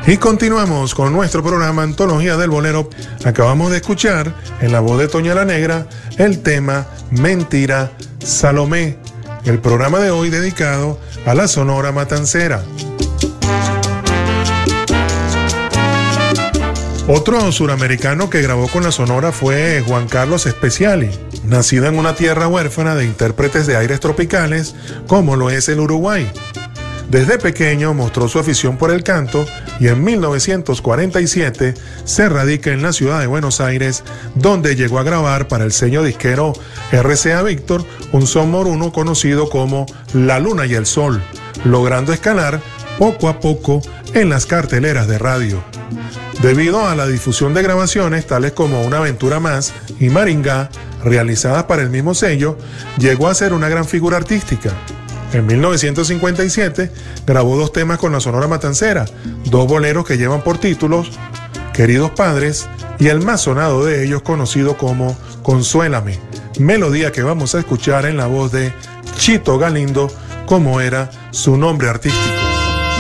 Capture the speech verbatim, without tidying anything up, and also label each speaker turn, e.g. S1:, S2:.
S1: Y continuamos con nuestro programa Antología del Bolero. Acabamos de escuchar en la voz de Toña la Negra el tema Mentira Salomé, el programa de hoy dedicado a la Sonora Matancera. Otro suramericano que grabó con la Sonora fue Juan Carlos Speciali, nacido en una tierra huérfana de intérpretes de aires tropicales como lo es el Uruguay. Desde pequeño mostró su afición por el canto y en mil novecientos cuarenta y siete se radica en la ciudad de Buenos Aires, donde llegó a grabar para el sello disquero R C A Víctor un son moruno conocido como La Luna y el Sol, logrando escalar poco a poco en las carteleras de radio. Debido a la difusión de grabaciones tales como Una Aventura Más y Maringá, realizadas para el mismo sello, llegó a ser una gran figura artística. En mil novecientos cincuenta y siete grabó dos temas con la Sonora Matancera, dos boleros que llevan por títulos Queridos Padres y el más sonado de ellos conocido como Consuélame, melodía que vamos a escuchar en la voz de Chito Galindo, como era su nombre artístico.